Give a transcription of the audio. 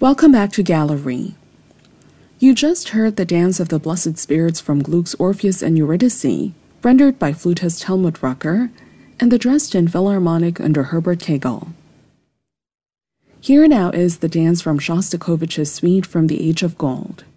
Welcome back to Gallery. You just heard the Dance of the Blessed Spirits from Gluck's Orpheus and Eurydice, rendered by flutist Helmut Rucker, and the Dresden Philharmonic under Herbert Kegel. Here now is the dance from Shostakovich's Suite from the Age of Gold.